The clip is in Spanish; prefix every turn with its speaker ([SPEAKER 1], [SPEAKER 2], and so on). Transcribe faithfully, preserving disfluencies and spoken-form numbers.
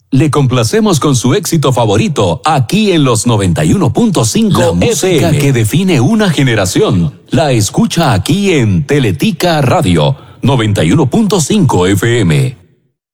[SPEAKER 1] Le complacemos con su éxito favorito, aquí en los noventa y uno punto cinco. La música F M que define una generación. La escucha aquí en Teletica Radio, noventa y uno punto cinco F M.